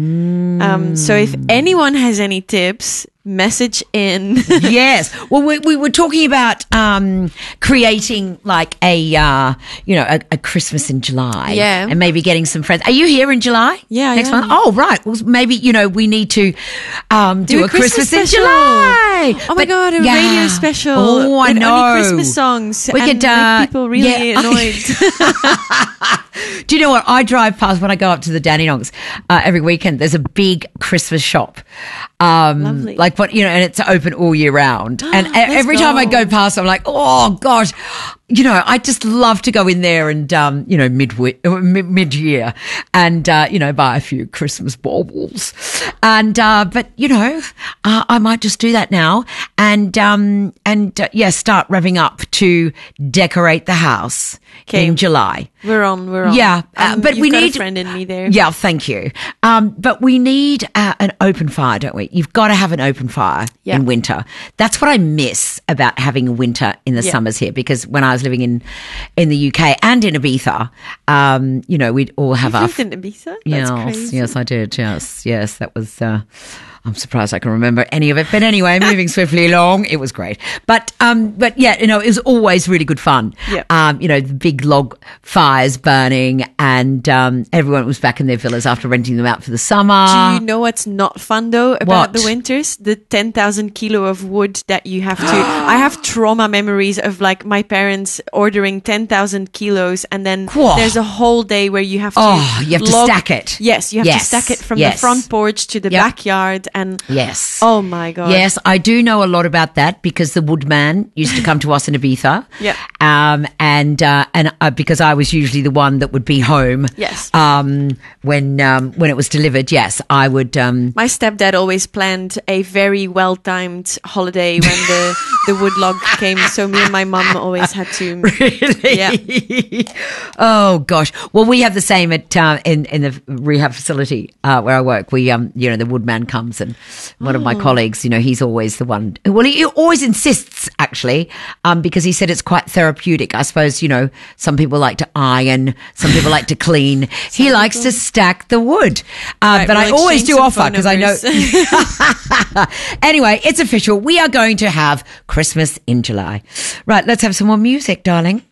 So if anyone has any tips, message in. Yes. Well, we were talking about creating like a Christmas in July. Yeah. And maybe getting some friends. Are you here in July? Yeah, next I am. month. Oh, right. Well, maybe we need to do a Christmas in special. July. Oh my God, a radio special. Oh, I with know. only Christmas songs. We and could, make people really annoyed. Do you know what? I drive past when I go up to the Dandenongs every weekend. There's a big Christmas shop. Lovely. Like what, and it's open all year round. And every time I go past, I'm like, oh gosh, I just love to go in there and, mid-year and, buy a few Christmas baubles. And, but I might just do that now and start revving up to decorate the house in July. We're on. Yeah. But you've we got need a friend in me there. Yeah. Thank you. But we need an open fire, don't we? You've got to have an open fire in winter. That's what I miss about having winter in the summers here, because when I was living in the UK and in Ibiza, we'd all have You lived in Ibiza? That's crazy. Yes, I did. Yes, that was. I'm surprised I can remember any of it. But anyway, moving swiftly along, it was great. But yeah, it was always really good fun. Yep. The big log fires burning, and everyone was back in their villas after renting them out for the summer. Do you know what's not fun though about What? the winters? The 10,000 kilo of wood that you have to. I have trauma memories of like my parents ordering 10,000 kilos, and then there's a whole day where you have to. Oh, you have to stack it. Yes, you have to stack it from the front porch to the backyard. And yes, oh my God, yes, I do know a lot about that because the woodman used to come to us in Ibiza. Yeah, and because I was usually the one that would be home. Yes, when it was delivered. Yes, I would. My stepdad always planned a very well timed holiday when the wood log came. So me and my mum always had to. Really? Yeah. Oh gosh. Well, we have the same at in the rehab facility where I work. We the woodman comes. And one of my colleagues, he's always the one. Well, he always insists, actually, because he said it's quite therapeutic. I suppose, some people like to iron, some people like to clean. He likes to stack the wood. Right, but I always do offer because I know. know. Anyway, it's official. We are going to have Christmas in July. Right, let's have some more music, darling.